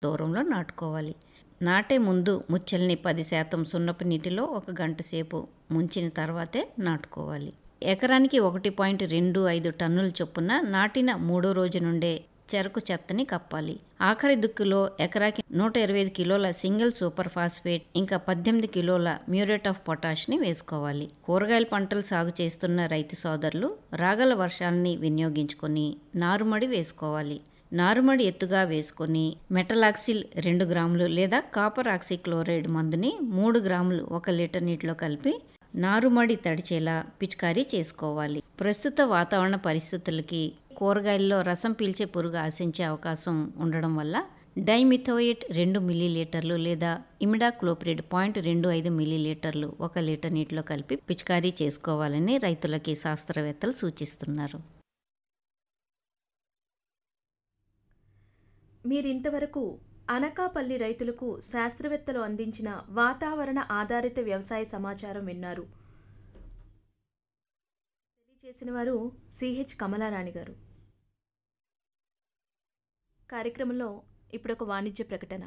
దూరంలో నాటుకోవాలి. నాటే ముందు ముచ్చల్ని 10% సున్నపు నీటిలో 1 గంట సేపు ముంచిన తర్వాతే నాటుకోవాలి. ఎకరానికి 1.25 టన్నుల చొప్పున నాటిన 3వ రోజు నుండే చెరకు చెత్తని కప్పాలి. ఆఖరి దుక్కులో ఎకరాకి 125 కిలోల సింగిల్ సూపర్ ఫాస్ఫేట్ ఇంకా 18 కిలోల మ్యూరేట్ ఆఫ్ పొటాష్ని వేసుకోవాలి. కూరగాయల పంటలు సాగు చేస్తున్న రైతు సోదరులు రాగల వర్షాలని వినియోగించుకొని నారుమడి వేసుకోవాలి. నారుమడి ఎత్తుగా వేసుకొని మెటలాక్సిల్ 2 గ్రాములు లేదా కాపర్ ఆక్సిక్లోరైడ్ మందుని 3 గ్రాములు 1 లీటర్ నీటిలో కలిపి నారుమడి తడిచేలా పిచికారీ చేసుకోవాలి. ప్రస్తుత వాతావరణ పరిస్థితులకి కూరగాయల్లో రసం పీల్చే పురుగు ఆశించే అవకాశం ఉండడం వల్ల డైమిథోయేట్ 2 మిల్లీలీటర్లు లేదా ఇమిడాక్లోప్రిడ్ 0.25 మిల్లీలీటర్లు 1 లీటర్ నీటిలో కలిపి పిచికారీ చేసుకోవాలని రైతులకి శాస్త్రవేత్తలు సూచిస్తున్నారు. మీరింతవరకు అనకాపల్లి రైతులకు శాస్త్రవేత్తలు అందించిన వాతావరణ ఆధారిత వ్యవసాయ సమాచారం విన్నారు. తెలియజేసిన వారు సిహెచ్ కమలారాణి గారు. కార్యక్రమంలో ఇప్పుడొక వాణిజ్య ప్రకటన.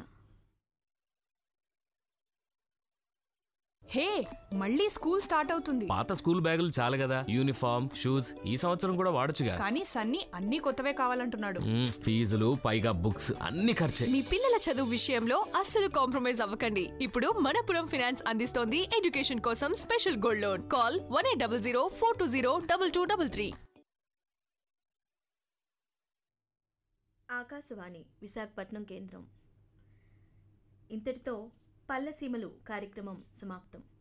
హే, మళ్ళీ స్కూల్ స్టార్ట్ అవుతుంది. పాత స్కూల్ బ్యాగులు చాలు కదా, యూనిఫామ్ షూస్ ఈ సంవత్సరం కూడా వాడొచ్చుగా. కానీ సన్నీ అన్ని కొత్తవే కావాలంటున్నాడు. ఫీజులు పైగా బుక్స్ అన్ని ఖర్చే. మీ పిల్లల చదువు విషయంలో అస్సలు కాంప్రమైజ్ అవ్వకండి. ఇప్పుడు మనపురం ఫైనాన్స్ అందిస్తోంది ఎడ్యుకేషన్ కోసం special gold loan. Call 1800 420 2233. Akashvani Visakhapatnam కేంద్రం. ఇంతటితో పల్లెసీమలు కార్యక్రమం సమాప్తం.